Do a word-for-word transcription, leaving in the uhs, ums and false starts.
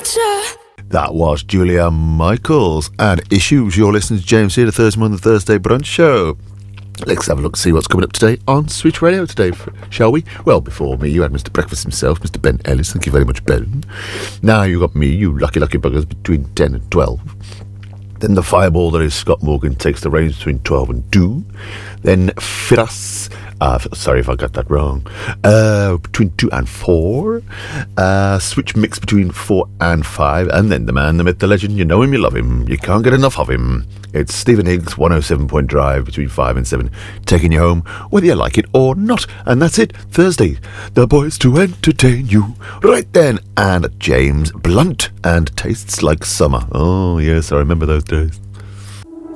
Bruncher. That was Julia Michaels and Issues. You're listening to James here, the Thursday morning, the Thursday brunch show. Let's have a look, see what's coming up today on Switch Radio today, shall we? Well, before me, you had Mister Breakfast himself, Mister Ben Ellis. Thank you very much, Ben. Now you got me, you lucky, lucky buggers, between ten and twelve. Then the fireball that is Scott Morgan takes the reins between twelve and two. Then Firas, uh, sorry if I got that wrong, uh, between two and four. Uh, switch mix between four and five. And then the man, the myth, the legend, you know him, you love him, you can't get enough of him. It's Stephen Higgs, one oh seven Point Drive, between five and seven, taking you home, whether you like it or not. And that's it, Thursday, the boys to entertain you. Right then, and James Blunt, and Tastes Like Summer. Oh, yes, I remember those days.